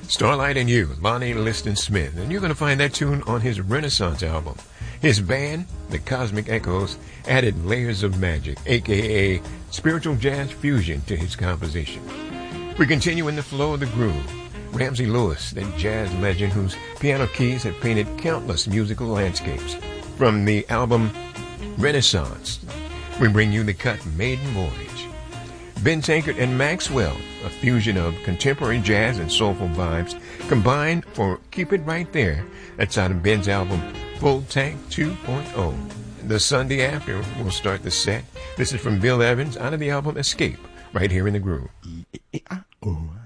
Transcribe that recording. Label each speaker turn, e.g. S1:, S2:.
S1: Starlight and You, Lonnie Liston Smith, and you're going to find that tune on his Renaissance album. His band, the Cosmic Echoes, added layers of magic, aka spiritual jazz fusion, to his composition. We continue in the flow of the groove. Ramsey Lewis, that jazz legend whose piano keys have painted countless musical landscapes. From the album Renaissance, we bring you the cut Maiden Voyage. Ben Tankard and Maxwell, a fusion of contemporary jazz and soulful vibes, combined for Keep It Right There. That's out of Ben's album Full Tank 2.0. The Sunday after, we'll start the set. This is from Bill Evans out of the album Escape, right here in the groove.